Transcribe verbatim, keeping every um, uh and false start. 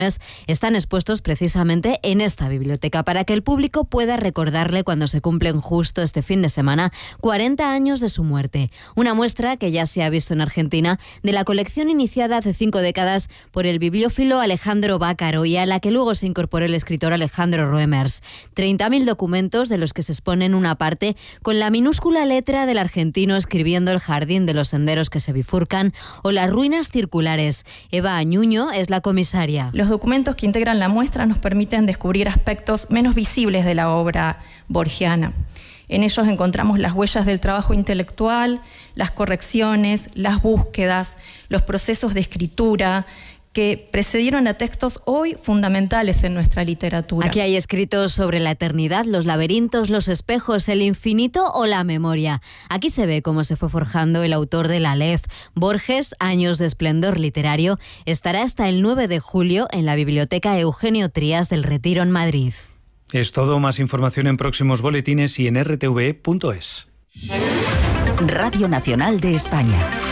están expuestos precisamente en esta biblioteca para que el público pueda recordarle cuando se cumplen justo este fin de semana cuarenta años de su muerte. Una muestra que ya se ha visto en Argentina de la colección iniciada hace cinco décadas por el bibliófilo Alejandro Bácaro y a la que luego se incorporó el escritor Alejandro Roemers. treinta mil documentos de los que se exponen una parte con la minúscula letra del argentino escribiendo el jardín de los senderos que se bifurcan o las ruinas circulares. Eva Añuño es la comisaria. Los documentos que integran la muestra nos permiten descubrir aspectos menos visibles de la obra borgiana. En ellos encontramos las huellas del trabajo intelectual, las correcciones, las búsquedas, los procesos de escritura que precedieron a textos hoy fundamentales en nuestra literatura. Aquí hay escritos sobre la eternidad, los laberintos, los espejos, el infinito o la memoria. Aquí se ve cómo se fue forjando el autor de la Aleph. Borges, Años de esplendor literario, estará hasta el nueve de julio en la Biblioteca Eugenio Trías del Retiro en Madrid. Es todo, más información en próximos boletines y en r t v punto es. Radio Nacional de España.